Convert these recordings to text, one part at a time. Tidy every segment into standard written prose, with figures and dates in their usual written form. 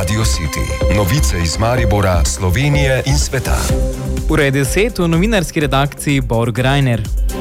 Radio City. Novice iz Maribora, Slovenije in sveta. Ura je 10, v novinarski redakciji Bor Grajner.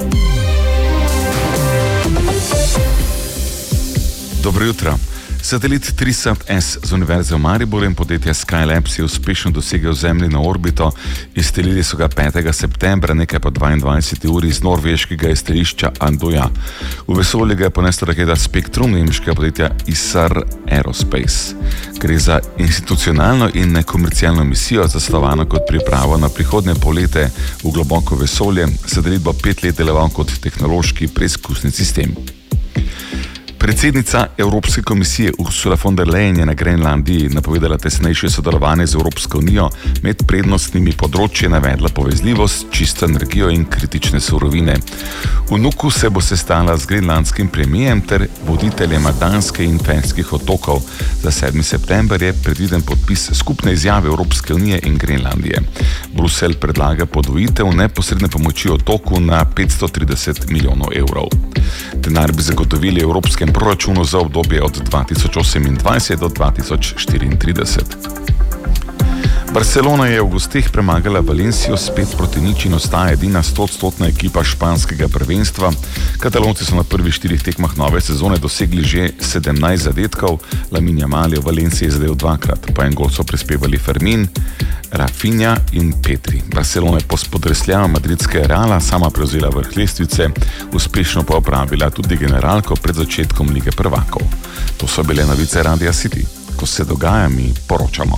Dobro jutro. Satelit Trisat-S z Univerze v Mariboru in podjetja Skylabs je uspešno dosegel Zemljino orbito. Izstrelili so ga 5. septembra, nekaj po 22. uri iz norveškega izstrelišča Andoja. V vesolje ga je ponesla raketa Spektrum nemškega podjetja Isar Aerospace. Gre za institucionalno in nekomercialno misijo, zasnovano kot pripravo na prihodnje polete v globoko vesolje. Satelit bo 5 let deloval kot tehnološki preizkusni sistem. Predsednica Evropske komisije Ursula von der Leyen je na Grenlandiji napovedala tesnejše sodelovanje z Evropsko unijo, med prednostnimi področji navedla povezljivost, čisto energijo in kritične surovine. V Nuku se bo sestala z grenlandskim premijem ter voditeljema Danske in Fenskih otokov. Za 7. september je predviden podpis skupne izjave Evropske unije in Grenlandije. Bruselj predlaga podvojitev neposredne pomoči otoku na 530 milijonov evrov. Denar bi zagotovili evropskem proračunu za obdobje od 2028 do 2034. Barcelona je v gosteh premagala Valencijo s 5-0 in ostaja edina 100% ekipa španskega prvenstva. Katalonci so na prvih 4 tekmah nove sezone dosegli že 17 zadetkov. Lamine Yamal je v Valenciji zadel 2-krat, po en gol so prispevali Fermin, Rafinha in Petri. Barcelona je po spodresljavu madridskega Reala sama prevzela vrh lestvice, uspešno pa opravila tudi generalko pred začetkom Lige prvakov. To so bile novice Radia City. Ko se dogaja, mi poročamo.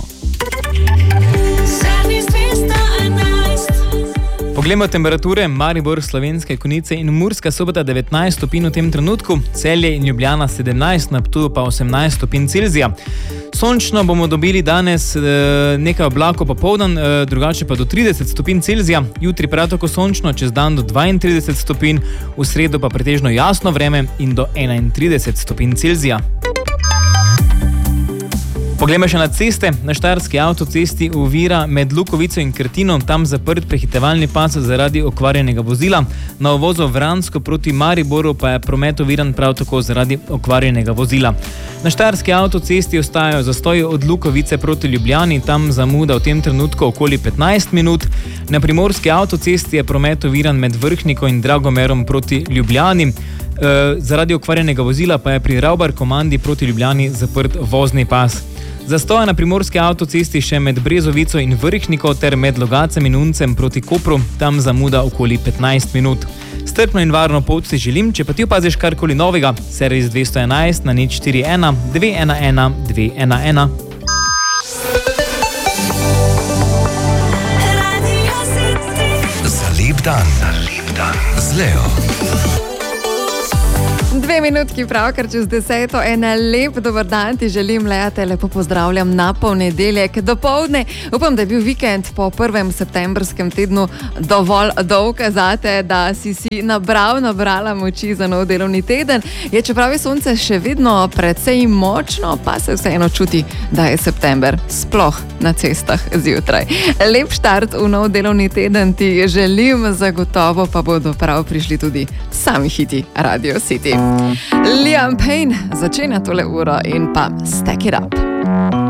Poglejmo temperature. Maribor, Slovenske Konjice in Murska Sobota 19 stopinj v tem trenutku, Celje in Ljubljana 17, na Ptuju pa 18 stopinj Celzija. Sončno bomo dobili danes nekaj oblakov popoldan, drugače pa do 30 stopinj Celzija. Jutri prav tako sončno, čez dan do 32 stopinj, v sredo pa pretežno jasno vreme in do 31 stopinj Celzija. Poglejmo še na ceste. Na Štajerski avtocesti ovira med Lukovico in Krtino, tam zaprt prehitevalni pas zaradi okvarjenega vozila. Na uvozu Vransko proti Mariboru pa je promet oviran prav tako zaradi okvarjenega vozila. Na Štajerski avtocesti ostajajo zastoji od Lukovice proti Ljubljani, tam zamuda v tem trenutku okoli 15 minut. Na Primorski avtocesti je promet oviran med Vrhniko in Dragomerom proti Ljubljani. Zaradi okvarjenega vozila pa je pri Ravbar komandi proti Ljubljani zaprt vozni pas. Zastoja na Primorski avtocesti še med Brezovico in Vrhniko ter med Logacem in Uncem proti Kopru, tam zamuda okoli 15 minut. Strpno in varno pot si želim, če pa ti opaziš karkoli novega, servis 211 na 041 211 211. Za lep dan. Z Leo. 2 minutki pravkar čez 10. En lep dober dan ti želim, Lea, te lepo pozdravljam na ponedeljek dopoldne. Upam, da je bil vikend po 1. septembrskem tednu dovolj dolg zate, da si nabrala moči za nov delovni teden. Je, čeprav je sonce še vedno precej močno, pa se vseeno čuti, da je september, sploh na cestah zjutraj. Lep štart v nov delovni teden ti želim, zagotovo pa bodo prav prišli tudi sami hiti Radio City. Liam Payne začenja tole uro in pa Stack It Up.